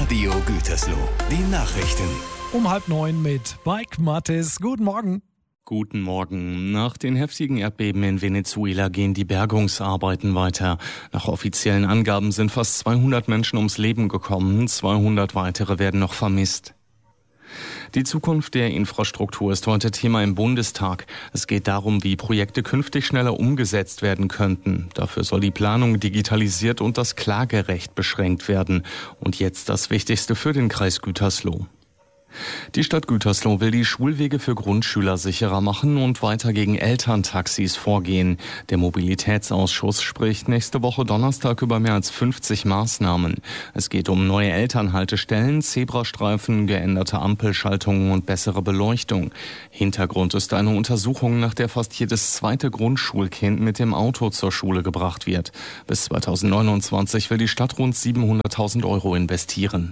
Radio Gütersloh. Die Nachrichten. Um 8:30 mit Mike Mattes. Guten Morgen. Guten Morgen. Nach den heftigen Erdbeben in Venezuela gehen die Bergungsarbeiten weiter. Nach offiziellen Angaben sind fast 200 Menschen ums Leben gekommen. 200 weitere werden noch vermisst. Die Zukunft der Infrastruktur ist heute Thema im Bundestag. Es geht darum, wie Projekte künftig schneller umgesetzt werden könnten. Dafür soll die Planung digitalisiert und das Klagerecht beschränkt werden. Und jetzt das Wichtigste für den Kreis Gütersloh. Die Stadt Gütersloh will die Schulwege für Grundschüler sicherer machen und weiter gegen Elterntaxis vorgehen. Der Mobilitätsausschuss spricht nächste Woche Donnerstag über mehr als 50 Maßnahmen. Es geht um neue Elternhaltestellen, Zebrastreifen, geänderte Ampelschaltungen und bessere Beleuchtung. Hintergrund ist eine Untersuchung, nach der fast jedes zweite Grundschulkind mit dem Auto zur Schule gebracht wird. Bis 2029 will die Stadt rund 700.000 € investieren.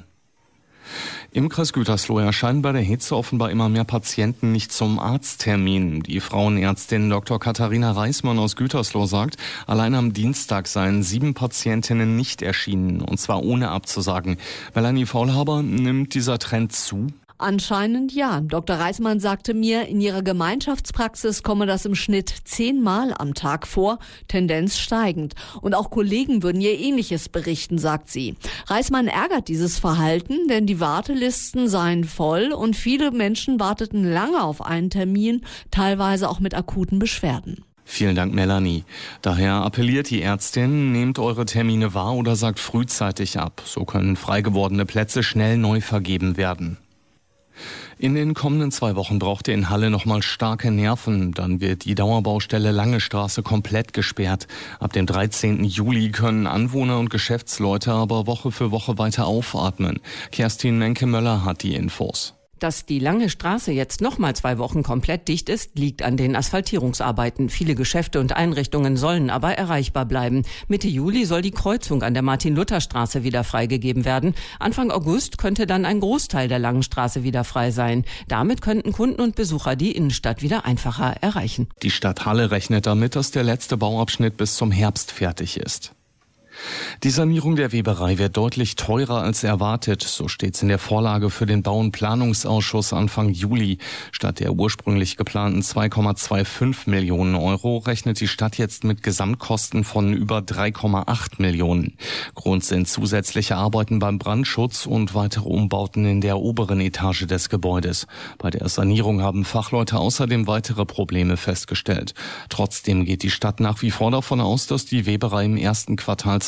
Im Kreis Gütersloh erscheinen bei der Hitze offenbar immer mehr Patienten nicht zum Arzttermin. Die Frauenärztin Dr. Katharina Reismann aus Gütersloh sagt, allein am Dienstag seien 7 Patientinnen nicht erschienen, und zwar ohne abzusagen. Melanie Faulhaber, nimmt dieser Trend zu? Anscheinend ja. Dr. Reismann sagte mir, in ihrer Gemeinschaftspraxis komme das im Schnitt 10-mal am Tag vor, Tendenz steigend. Und auch Kollegen würden ihr Ähnliches berichten, sagt sie. Reismann ärgert dieses Verhalten, denn die Wartelisten seien voll und viele Menschen warteten lange auf einen Termin, teilweise auch mit akuten Beschwerden. Vielen Dank, Melanie. Daher appelliert die Ärztin, nehmt eure Termine wahr oder sagt frühzeitig ab. So können frei gewordene Plätze schnell neu vergeben werden. In den kommenden 2 Wochen braucht ihr in Halle nochmal starke Nerven. Dann wird die Dauerbaustelle Lange Straße komplett gesperrt. Ab dem 13. Juli können Anwohner und Geschäftsleute aber Woche für Woche weiter aufatmen. Kerstin Menke-Möller hat die Infos. Dass die Lange Straße jetzt nochmal 2 Wochen komplett dicht ist, liegt an den Asphaltierungsarbeiten. Viele Geschäfte und Einrichtungen sollen aber erreichbar bleiben. Mitte Juli soll die Kreuzung an der Martin-Luther-Straße wieder freigegeben werden. Anfang August könnte dann ein Großteil der Langen Straße wieder frei sein. Damit könnten Kunden und Besucher die Innenstadt wieder einfacher erreichen. Die Stadt Halle rechnet damit, dass der letzte Bauabschnitt bis zum Herbst fertig ist. Die Sanierung der Weberei wird deutlich teurer als erwartet. So steht's in der Vorlage für den Bau- und Planungsausschuss Anfang Juli. Statt der ursprünglich geplanten 2,25 Millionen € rechnet die Stadt jetzt mit Gesamtkosten von über 3,8 Millionen. Grund sind zusätzliche Arbeiten beim Brandschutz und weitere Umbauten in der oberen Etage des Gebäudes. Bei der Sanierung haben Fachleute außerdem weitere Probleme festgestellt. Trotzdem geht die Stadt nach wie vor davon aus, dass die Weberei im ersten Quartal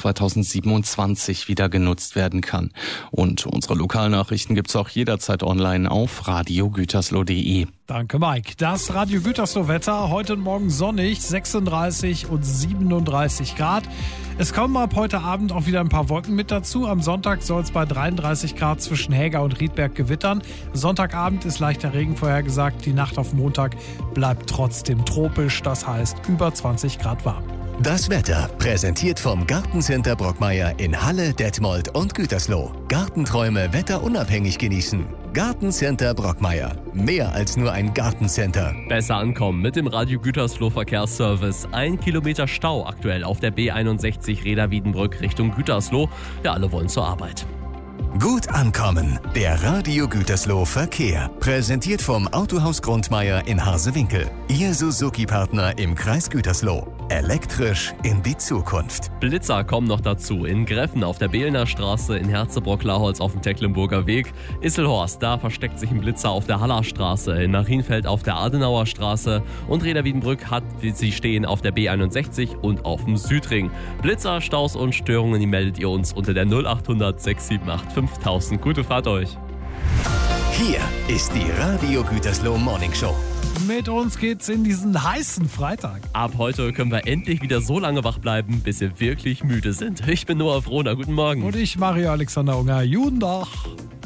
2027 wieder genutzt werden kann. Und unsere Lokalnachrichten gibt's auch jederzeit online auf radiogütersloh.de. Danke, Mike. Das Radio Gütersloh-Wetter, heute und morgen sonnig, 36 und 37 Grad. Es kommen ab heute Abend auch wieder ein paar Wolken mit dazu. Am Sonntag soll es bei 33 Grad zwischen Häger und Riedberg gewittern. Sonntagabend ist leichter Regen vorhergesagt. Die Nacht auf Montag bleibt trotzdem tropisch, das heißt über 20 Grad warm. Das Wetter präsentiert vom Gartencenter Brockmeier in Halle, Detmold und Gütersloh. Gartenträume wetterunabhängig genießen. Gartencenter Brockmeier. Mehr als nur ein Gartencenter. Besser ankommen mit dem Radio Gütersloh Verkehrsservice. 1 Kilometer Stau aktuell auf der B61 Reda-Wiedenbrück Richtung Gütersloh. Ja, alle wollen zur Arbeit. Gut ankommen. Der Radio Gütersloh Verkehr. Präsentiert vom Autohaus Grundmeier in Harsewinkel. Ihr Suzuki-Partner im Kreis Gütersloh. Elektrisch in die Zukunft. Blitzer kommen noch dazu. In Greffen auf der Behlner Straße, in Herzebrock-Laholz auf dem Tecklenburger Weg. Isselhorst, da versteckt sich ein Blitzer auf der Haller Straße. In Marienfeld auf der Adenauer Straße. Und Reda-Wiedenbrück sie stehen auf der B61 und auf dem Südring. Blitzer, Staus und Störungen, die meldet ihr uns unter der 0800 678 5000. Gute Fahrt euch. Hier ist die Radio Gütersloh Morning Show. Mit uns geht's in diesen heißen Freitag. Ab heute können wir endlich wieder so lange wach bleiben, bis wir wirklich müde sind. Ich bin Noah Frohner, guten Morgen. Und ich, Mario Alexander Unger, guten Tag.